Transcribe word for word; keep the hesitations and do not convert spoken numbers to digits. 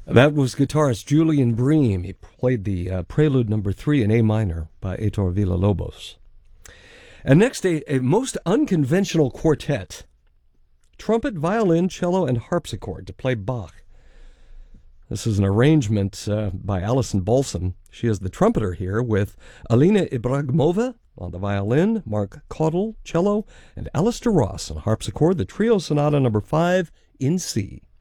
That was guitarist Julian Bream. He played the uh, Prelude Number Three in A minor by Heitor Villa-Lobos. And next, a, a most unconventional quartet: trumpet, violin, cello, and harpsichord to play Bach. This is an arrangement uh, by Alison Bolson. She is the trumpeter here, with Alina Ibragimova on the violin, Mark Caudle, cello, and Alistair Ross on harpsichord, the Trio Sonata Number Five in C.